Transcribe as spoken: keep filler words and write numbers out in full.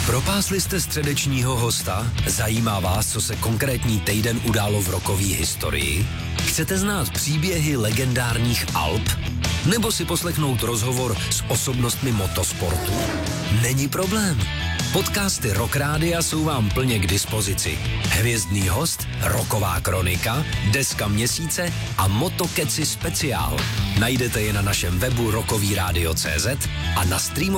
Propásli jste středečního hosta? Zajímá vás, co se konkrétní týden událo v rockové historii? Chcete znát příběhy legendárních Alp? Nebo si poslechnout rozhovor s osobnostmi motosportu? Není problém. Podcasty Rock Rádia jsou vám plně k dispozici. Hvězdný host, rocková kronika, deska měsíce a Motokeci speciál. Najdete je na našem webu rockový rádio tečka cé zet a na streamu